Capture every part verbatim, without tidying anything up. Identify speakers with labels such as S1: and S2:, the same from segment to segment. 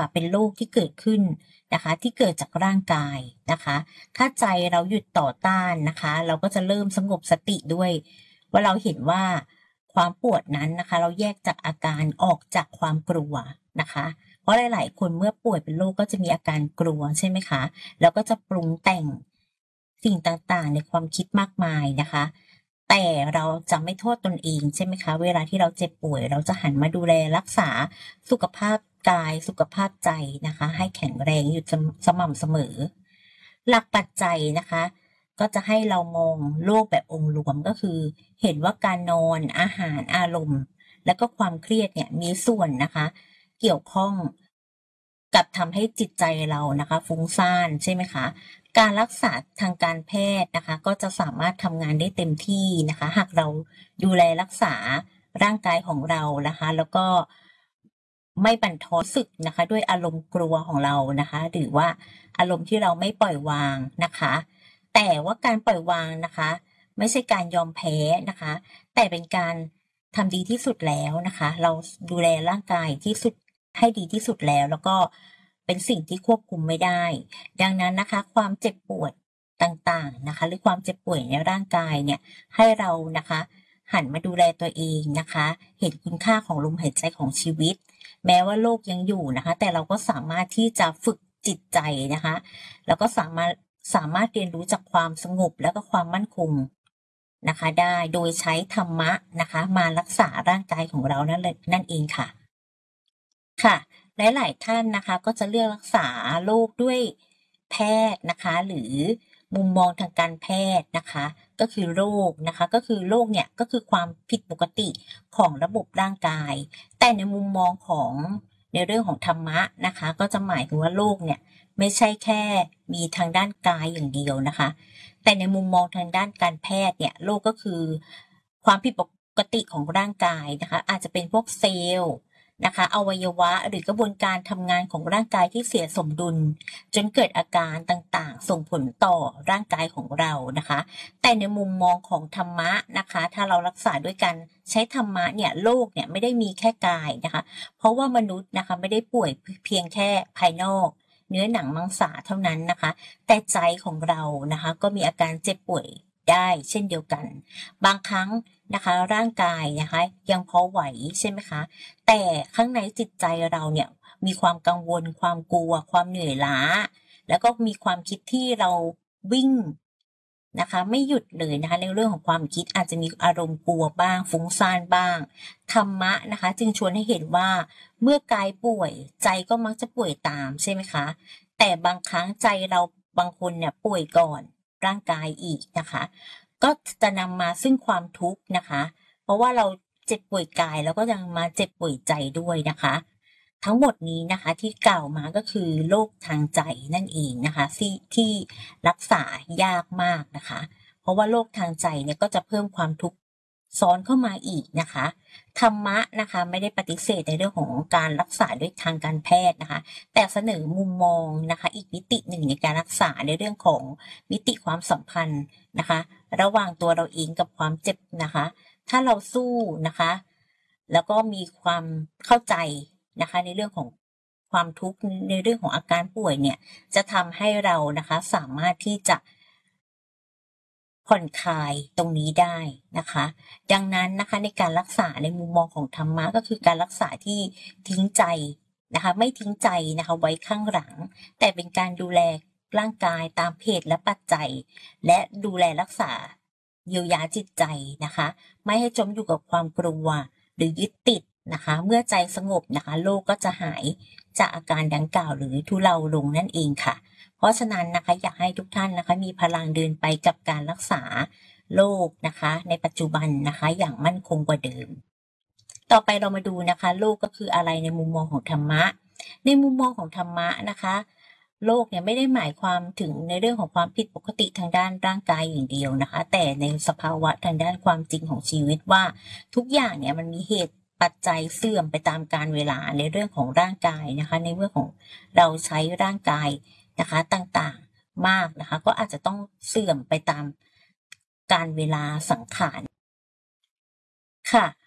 S1: เป็นโรคที่เกิดขึ้นนะคะที่เกิดจากร่างกายนะคะถ้าใจเราหยุดต่อต้านนะคะเราก็จะเริ่มสงบสติด้วยว่าเราเห็นว่าความปวดนั้นนะคะเราแยกจากอาการออกจากความกลัวนะคะเพราะหลายๆคนเมื่อป่วยเป็นโรคก็จะมีอาการกลัวใช่ไหมคะแล้วก็จะปรุงแต่งสิ่งต่างๆในความคิดมากมายนะคะแต่เราจะไม่โทษตนเองใช่ไหมคะเวลาที่เราเจ็บป่วยเราจะหันมาดูแลรักษาสุขภาพกายสุขภาพใจนะคะให้แข็งแรงอยู่สม่ำเสมอหลักปัจจัยนะคะก็จะให้เรามองโลกแบบองค์รวมก็คือเห็นว่าการนอนอาหารอารมณ์และก็ความเครียดเนี่ยมีส่วนนะคะเกี่ยวข้องกับทำให้จิตใจเรานะคะฟุ้งซ่านใช่ไหมคะการรักษาทางการแพทย์นะคะก็จะสามารถทำงานได้เต็มที่นะคะหากเราดูแลรักษาร่างกายของเรานะคะแล้วก็ไม่บั่นทอนสึกนะคะด้วยอารมณ์กลัวของเรานะคะหรือว่าอารมณ์ที่เราไม่ปล่อยวางนะคะแต่ว่าการปล่อยวางนะคะไม่ใช่การยอมแพ้นะคะแต่เป็นการทำดีที่สุดแล้วนะคะเราดูแลร่างกายที่สุดให้ดีที่สุดแล้วแล้วก็เป็นสิ่งที่ควบคุมไม่ได้ดังนั้นนะคะความเจ็บปวดต่างๆนะคะหรือความเจ็บป่วยในร่างกายเนี่ยให้เรานะคะหันมาดูแลตัวเองนะคะเห็นคุณค่าของลมหายใจของชีวิตแม้ว่าโลกยังอยู่นะคะแต่เราก็สามารถที่จะฝึกจิตใจนะคะแล้วก็สามารถสามารถเรียนรู้จากความสงบแล้วก็ความมั่นคงนะคะได้โดยใช้ธรรมะนะคะมารักษาร่างกายของเรานั่นเลยนั่นเองค่ะค่ะหลายๆท่านนะคะก็จะเลือกรักษาโรคด้วยแพทย์นะคะหรือมุมมองทางการแพทย์นะคะก็คือโรคนะคะก็คือโรคเนี่ยก็คือความผิดปกติของระบบร่างกายแต่ในมุมมองของในเรื่องของธรรมะนะคะก็จะหมายถึงว่าโรคเนี่ยไม่ใช่แค่มีทางด้านกายอย่างเดียวนะคะแต่ในมุมมองทางด้านการแพทย์เนี่ยโรคก็คือความผิดปกติของร่างกายนะคะอาจจะเป็นพวกเซลล์นะคะอวัยวะหรือกระบวนการทำงานของร่างกายที่เสียสมดุลจนเกิดอาการต่างๆส่งผลต่อร่างกายของเรานะคะแต่ในมุมมองของธรรมะนะคะถ้าเรารักษาด้วยการใช้ธรรมะเนี่ยโรคเนี่ยไม่ได้มีแค่กายนะคะเพราะว่ามนุษย์นะคะไม่ได้ป่วยเพียงแค่ภายนอกเนื้อหนังมังสาเท่านั้นนะคะแต่ใจของเรานะคะก็มีอาการเจ็บป่วยได้เช่นเดียวกันบางครั้งนะคะร่างกายนะคะยังพอไหวใช่ไหมคะแต่ข้างในจิตใจเราเนี่ยมีความกังวลความกลัวความเหนื่อยล้าแล้วก็มีความคิดที่เราวิ่งนะคะไม่หยุดเลยนะคะในเรื่องของความคิดอาจจะมีอารมณ์กลัวบ้างฟุ้งซ่านบ้างธรรมะนะคะจึงชวนให้เห็นว่าเมื่อกายป่วยใจก็มักจะป่วยตามใช่ไหมคะแต่บางครั้งใจเราบางคนเนี่ยป่วยก่อนร่างกายอีกนะคะก็จะนำมาซึ่งความทุกข์นะคะเพราะว่าเราเจ็บป่วยกายแล้วก็ยังมาเจ็บป่วยใจด้วยนะคะทั้งหมดนี้นะคะที่กล่าวมาก็คือโรคทางใจนั่นเองนะคะที่ที่รักษายากมากนะคะเพราะว่าโรคทางใจเนี่ยก็จะเพิ่มความทุกข์ซ้อนเข้ามาอีกนะคะธรรมะนะคะไม่ได้ปฏิเสธในเรื่องของการรักษาด้วยทางการแพทย์นะคะแต่เสนอมุมมองนะคะอีกมิติหนึ่งในการรักษาในเรื่องของมิติความสัมพันธ์นะคะระหว่างตัวเราเองกับความเจ็บนะคะถ้าเราสู้นะคะแล้วก็มีความเข้าใจนะคะในเรื่องของความทุกข์ในเรื่องของอาการป่วยเนี่ยจะทำให้เรานะคะสามารถที่จะผ่อนคลายตรงนี้ได้นะคะดังนั้นนะคะในการรักษาในมุมมองของธรรมะก็คือการรักษาที่ทิ้งใจนะคะไม่ทิ้งใจนะคะไว้ข้างหลังแต่เป็นการดูแลร่างกายตามเหตุและปัจจัยและดูแลรักษาเยียวยาจิตใจนะคะไม่ให้จมอยู่กับความกลัวหรือยึดติดนะคะเมื่อใจสงบนะคะโรคก็จะหายจากอาการดังกล่าวหรือทุเลาลงนั่นเองค่ะเพราะฉะนั้นนะคะอยากให้ทุกท่านนะคะมีพลังเดินไปกับการรักษาโรคนะคะในปัจจุบันนะคะอย่างมั่นคงกว่าเดิมต่อไปเรามาดูนะคะโรคก็คืออะไรในมุมมองของธรรมะในมุมมองของธรรมะนะคะโรคเนี่ยไม่ได้หมายความถึงในเรื่องของความผิดปกติทางด้านร่างกายอย่างเดียวนะคะแต่ในสภาวะทางด้านความจริงของชีวิตว่าทุกอย่างเนี่ยมันมีเหตุปัจจัยเสื่อมไปตามกาลเวลาในเรื่องของร่างกายนะคะในเรื่องของเราใช้ร่างกายนะคะต่างๆมากนะคะก็อาจจะต้องเสื่อมไปตามกาลเวลาสังขารค่ะ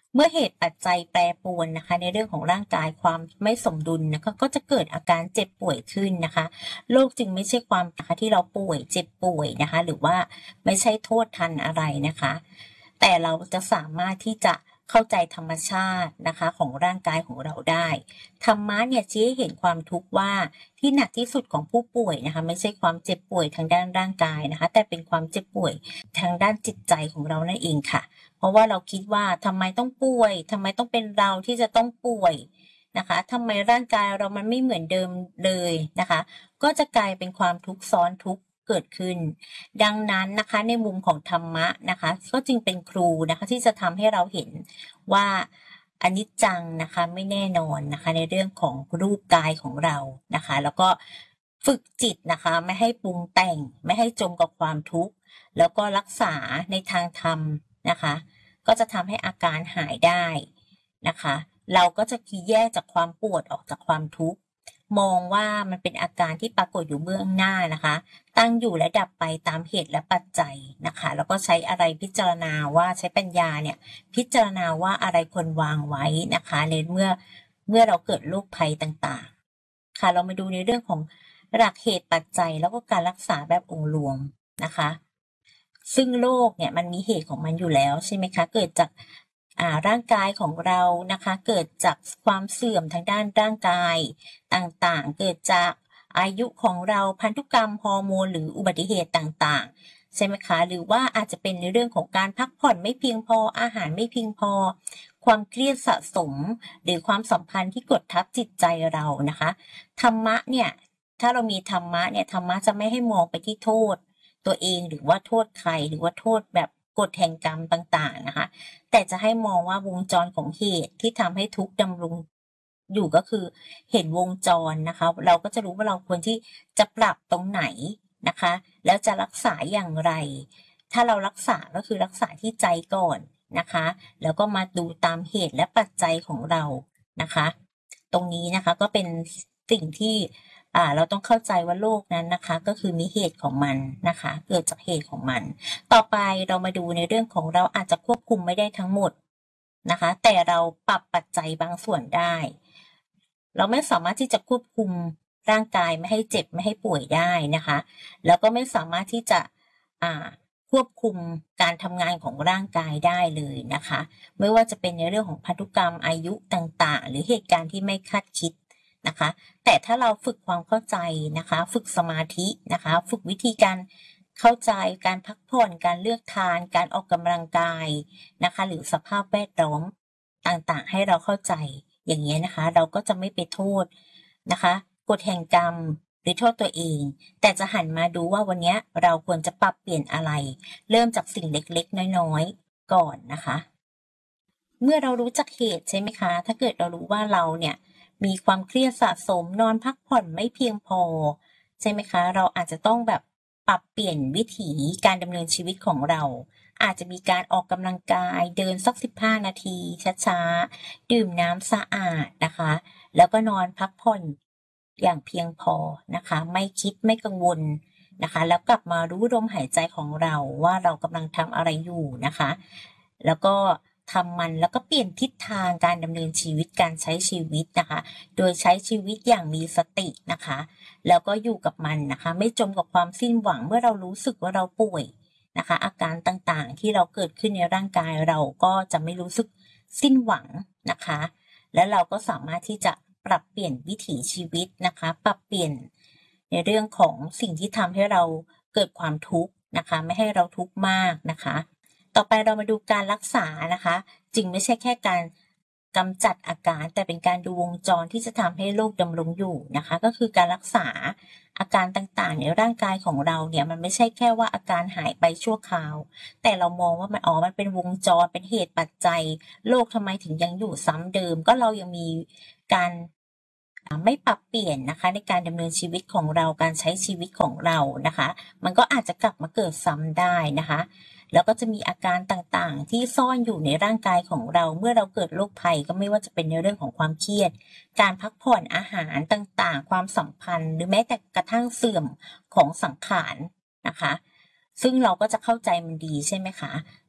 S1: เมื่อเหตุปัจจัยแปรปรวนนะคะในเรื่องของร่างกายความไม่สมดุลนะคะก็จะเกิดอาการเจ็บป่วยขึ้นนะคะโรคจึงไม่ใช่ความนะคะที่เราป่วยเจ็บป่วยนะคะหรือว่าไม่ใช่โทษทันอะไรนะคะแต่เราจะสามารถที่จะเข้าใจธรรมชาตินะคะของร่างกายของเราได้ธรรมะเนี่ยชี้ให้เห็นความทุกข์ว่าที่หนักที่สุดของผู้ป่วยนะคะไม่ใช่ความเจ็บป่วยทางด้านร่างกายนะคะแต่เป็นความเจ็บป่วยทางด้านจิตใจของเรานั่นเองค่ะเพราะว่าเราคิดว่าทำไมต้องป่วยทำไมต้องเป็นเราที่จะต้องป่วยนะคะทำไมร่างกายเรามันไม่เหมือนเดิมเลยนะคะก็จะกลายเป็นความทุกข์ซ้อนทุกข์เกิดขึ้นดังนั้นนะคะในมุมของธรรมะนะคะก็จึงเป็นครูนะคะที่จะทำให้เราเห็นว่าอนิจจังนะคะไม่แน่นอนนะคะในเรื่องของรูปกายของเรานะคะแล้วก็ฝึกจิตนะคะไม่ให้ปรุงแต่งไม่ให้จมกับความทุกข์แล้วก็รักษาในทางธรรมนะคะก็จะทำให้อาการหายได้นะคะเราก็จะแยกจากความปวดออกจากความทุกข์มองว่ามันเป็นอาการที่ปรากฏอยู่เบื้องหน้านะคะตั้งอยู่และดับไปตามเหตุและปัจจัยนะคะแล้วก็ใช้อะไรพิจารณาว่าใช้ปัญญาเนี่ยพิจารณาว่าอะไรควรวางไว้นะคะในเมื่อเมื่อเราเกิดโรคภัยต่างๆค่ะเรามาดูในเรื่องของหลักเหตุปัจจัยแล้วก็การรักษาแบบองค์รวมนะคะซึ่งโรคเนี่ยมันมีเหตุของมันอยู่แล้วใช่ไหมคะเกิดจากอ่าร่างกายของเรานะคะเกิดจากความเสื่อมทางด้านร่างกายต่างๆเกิดจากอายุของเราพันธุกรรมฮอร์โมนหรืออุบัติเหตุต่างๆใช่ไหมคะหรือว่าอาจจะเป็นในเรื่องของการพักผ่อนไม่เพียงพออาหารไม่เพียงพอความเครียดสะสมหรือความสัมพันธ์ที่กดทับจิตใจเรานะคะธรรมะเนี่ยถ้าเรามีธรรมะเนี่ยธรรมะจะไม่ให้มองไปที่โทษตัวเองหรือว่าโทษใครหรือว่าโทษแบบกฎแห่งกรรมต่างๆนะคะแต่จะให้มองว่าวงจรของเหตุที่ทำให้ทุกข์ดำรงอยู่ก็คือเห็นวงจรนะคะเราก็จะรู้ว่าเราควรที่จะปรับตรงไหนนะคะแล้วจะรักษาอย่างไรถ้าเรารักษาก็คือรักษาที่ใจก่อนนะคะแล้วก็มาดูตามเหตุและปัจจัยของเรานะคะตรงนี้นะคะก็เป็นสิ่งที่อ่าเราต้องเข้าใจว่าโรคนั้นนะคะก็คือมีเหตุของมันนะคะเกิดจากเหตุของมันต่อไปเรามาดูในเรื่องของเราอาจจะควบคุมไม่ได้ทั้งหมดนะคะแต่เราปรับปัจจัยบางส่วนได้เราไม่สามารถที่จะควบคุมร่างกายไม่ให้เจ็บไม่ให้ป่วยได้นะคะแล้วก็ไม่สามารถที่จะอ่าควบคุมการทำงานของร่างกายได้เลยนะคะไม่ว่าจะเป็นในเรื่องของพันธุกรรมอายุต่างๆหรือเหตุการณ์ที่ไม่คาดคิดนะคะแต่ถ้าเราฝึกความเข้าใจนะคะฝึกสมาธินะคะฝึกวิธีการเข้าใจการพักผ่อนการเลือกทานการออกกำลังกายนะคะหรือสภาพแวดล้อมต่างๆให้เราเข้าใจอย่างนี้นะคะเราก็จะไม่ไปโทษนะคะกฎแห่งกรรมหรือโทษตัวเองแต่จะหันมาดูว่าวันนี้เราควรจะปรับเปลี่ยนอะไรเริ่มจากสิ่งเล็กๆน้อยๆก่อนนะคะเมื่อเรารู้จักเหตุใช่ไหมคะถ้าเกิดเรารู้ว่าเราเนี่ยมีความเครียดสะสมนอนพักผ่อนไม่เพียงพอใช่ไหมคะเราอาจจะต้องแบบปรับเปลี่ยนวิถีการดำเนินชีวิตของเราอาจจะมีการออกกำลังกายเดินสักสิบห้านาทีช้าๆดื่มน้ำสะอาดนะคะแล้วก็นอนพักผ่อนอย่างเพียงพอนะคะไม่คิดไม่กังวลนะคะแล้วกลับมารู้ลมหายใจของเราว่าเรากำลังทำอะไรอยู่นะคะแล้วก็ทำมันแล้วก็เปลี่ยนทิศทางการดำเนินชีวิตการใช้ชีวิตนะคะโดยใช้ชีวิตอย่างมีสตินะคะแล้วก็อยู่กับมันนะคะไม่จมกับความสิ้นหวังเมื่อเรารู้สึกว่าเราป่วยนะคะอาการต่างๆที่เราเกิดขึ้นในร่างกายเราก็จะไม่รู้สึกสิ้นหวังนะคะและเราก็สามารถที่จะปรับเปลี่ยนวิถีชีวิตนะคะปรับเปลี่ยนในเรื่องของสิ่งที่ทำให้เราเกิดความทุกข์นะคะไม่ให้เราทุกข์มากนะคะต่อไปเรามาดูการรักษานะคะจึงไม่ใช่แค่การกำจัดอาการแต่เป็นการดูวงจรที่จะทำให้โรคดำรงอยู่นะคะก็คือการรักษาอาการต่างๆในร่างกายของเราเนี่ยมันไม่ใช่แค่ว่าอาการหายไปชั่วคราวแต่เรามองว่ามันอ๋อมันเป็นวงจรเป็นเหตุปัจจัยโรคทำไมถึงยังอยู่ซ้ำเดิมก็เรายังมีการไม่ปรับเปลี่ยนนะคะในการดำเนินชีวิตของเราการใช้ชีวิตของเรานะคะมันก็อาจจะกลับมาเกิดซ้ำได้นะคะแล้วก็จะมีอาการต่างๆที่ซ่อนอยู่ในร่างกายของเราเมื่อเราเกิดโรคภัยก็ไม่ว่าจะเป็นในเรื่องของความเครียดการพักผ่อนอาหารต่างๆความสัมพันธ์หรือแม้แต่กระทั่งเสื่อมของสังขารนะคะซึ่งเราก็จะเข้าใจมันดีใช่ไหมคะ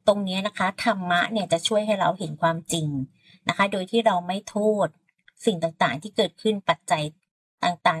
S1: ตรงนี้นะคะธรรมะเนี่ยจะช่วยให้เราเห็นความจริงนะคะโดยที่เราไม่โทษสิ่งต่างๆที่เกิดขึ้นปัจจัยต่างๆ